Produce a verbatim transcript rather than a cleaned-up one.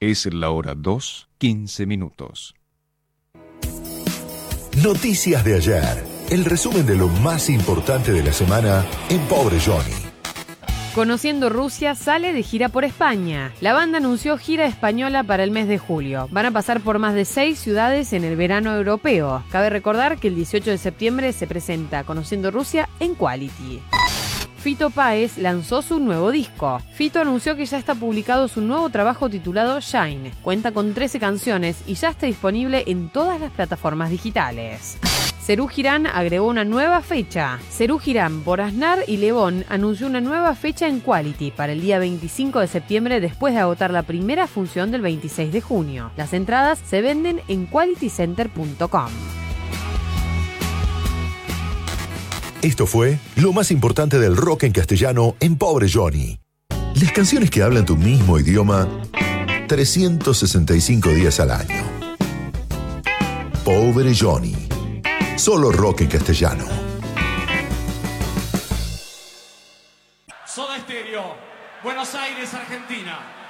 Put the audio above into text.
Es la hora dos, quince minutos. Noticias de ayer. El resumen de lo más importante de la semana en Pobre Johnny. Conociendo Rusia sale de gira por España. La banda anunció gira española para el mes de julio. Van a pasar por más de seis ciudades en el verano europeo. Cabe recordar que el dieciocho de septiembre se presenta Conociendo Rusia en Quality. Fito Páez lanzó su nuevo disco. Fito anunció que ya está publicado su nuevo trabajo titulado Shine. Cuenta con trece canciones y ya está disponible en todas las plataformas digitales. Serú Girán agregó una nueva fecha. Serú Girán, por Aznar y Lebón, anunció una nueva fecha en Quality para el día veinticinco de septiembre después de agotar la primera función del veintiséis de junio. Las entradas se venden en quality center punto com. Esto fue lo más importante del rock en castellano en Pobre Johnny. Las canciones que hablan tu mismo idioma trescientos sesenta y cinco días al año. Pobre Johnny. Solo rock en castellano. Soda Stereo, Buenos Aires, Argentina.